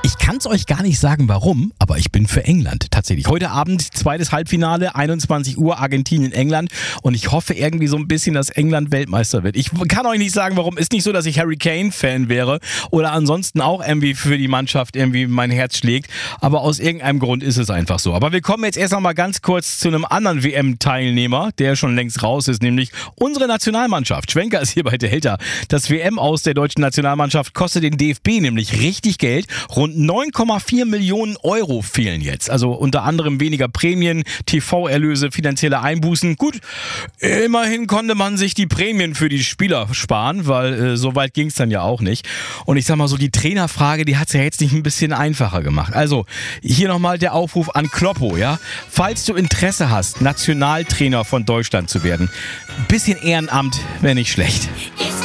Ich kann es euch gar nicht sagen, warum, aber ich bin für England tatsächlich. Heute Abend zweites Halbfinale, 21 Uhr, Argentinien, England. Und ich hoffe irgendwie so ein bisschen, dass England Weltmeister wird. Ich kann euch nicht sagen, warum. Ist nicht so, dass ich Harry Kane-Fan wäre oder ansonsten auch irgendwie für die Mannschaft irgendwie mein Herz schlägt. Aber aus irgendeinem Grund ist es einfach so. Aber wir kommen jetzt erst noch mal ganz kurz zu einem anderen WM-Teilnehmer, der schon längst raus ist, nämlich unsere Nationalmannschaft. Schwenker ist hier bei Delta. Das WM aus der deutschen Nationalmannschaft kostet den DFB nämlich richtig Geld. Rund 9,4 Millionen Euro fehlen jetzt. Also unter anderem weniger Prämien, TV-Erlöse, finanzielle Einbußen. Gut, immerhin konnte man sich die Prämien für die Spieler sparen, weil so weit ging es dann ja auch nicht. Und ich sag mal so, die Trainerfrage, die hat es ja jetzt nicht ein bisschen einfacher gemacht. Also hier nochmal der Aufruf an Kloppo, ja. Falls du Interesse hast, Nationaltrainer von Deutschland zu werden, bisschen Ehrenamt wäre nicht schlecht.